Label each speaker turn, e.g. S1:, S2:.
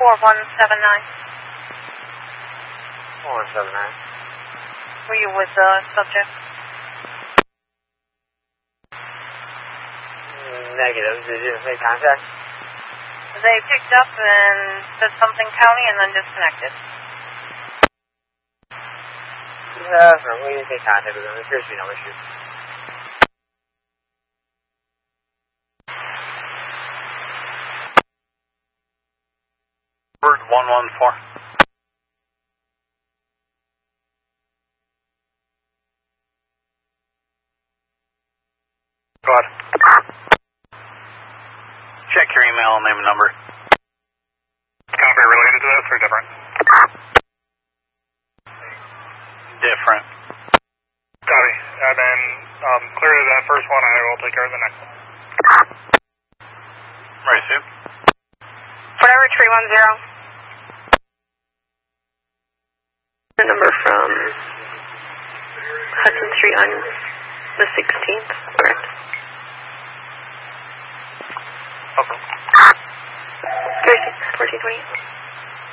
S1: 4179.
S2: 4179.
S1: Were you with the subject?
S2: Negative. Did you make contact?
S1: They picked up and said something county and then disconnected.
S2: Yeah, we didn't make contact with them. There appears to be no issue.
S3: Bird 114. Go ahead. Check your email, name and number.
S4: Copy related to this or different?
S3: Different.
S4: Copy. And then clear to that first one, I will take care of the next one.
S3: Right, Sue.
S5: Forever 310. The number from Hudson Street on the 16th, correct?
S4: Okay.
S5: 1420.